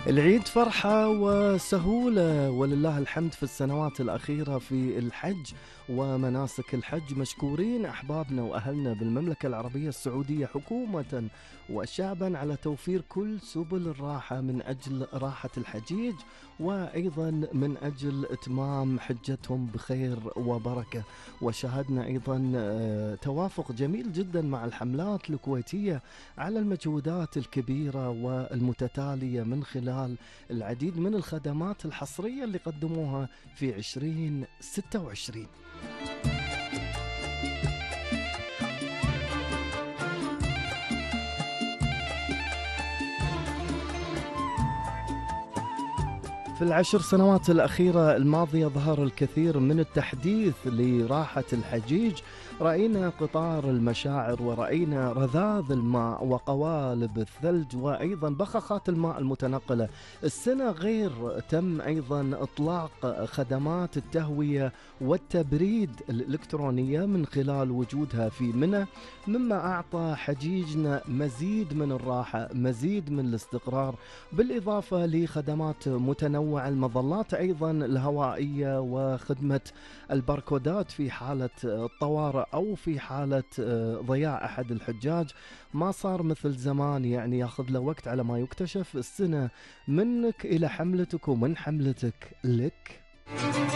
العيد فرحة وسهولة ولله الحمد في السنوات الأخيرة في الحج ومناسك الحج. مشكورين أحبابنا وأهلنا بالمملكة العربية السعودية حكومة وشعبا على توفير كل سبل الراحة من أجل راحة الحجيج، وأيضا من أجل إتمام حجتهم بخير وبركة. وشاهدنا أيضا توافق جميل جدا مع الحملات الكويتية على المجهودات الكبيرة والمتتالية من خلال العديد من الخدمات الحصرية اللي قدموها في 2026. في العشر سنوات الأخيرة الماضية ظهر الكثير من التحديث لراحة الحجيج. رأينا قطار المشاعر، ورأينا رذاذ الماء وقوالب الثلج، وأيضا بخاخات الماء المتنقلة. السنة غير تم أيضا إطلاق خدمات التهوية والتبريد الإلكترونية من خلال وجودها في منى، مما أعطى حجيجنا مزيد من الراحة، مزيد من الاستقرار، بالإضافة لخدمات متنوعة، المظلات أيضا الهوائية، وخدمة الباركودات في حالة الطوارئ أو في حالة ضياع أحد الحجاج. ما صار مثل زمان يعني ياخذ له وقت على ما يكتشف. السنة منك إلى حملتك ومن حملتك لك.